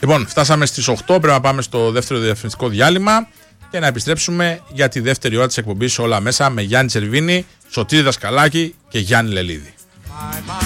Λοιπόν, φτάσαμε στις 8, πρέπει να πάμε στο δεύτερο διαφημιστικό διάλειμμα και να επιστρέψουμε για τη δεύτερη ώρα της εκπομπής Όλα Μέσα με Γιάννη Τσερβίνη, Σωτήρη Δασκαλάκη και Γιάννη Λελίδη.